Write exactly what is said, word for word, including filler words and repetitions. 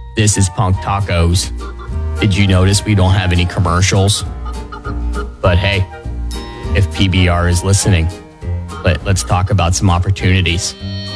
This is Punk Tacos. Did you notice we don't have any commercials? But hey, if P B R is listening, let, let's talk about some opportunities.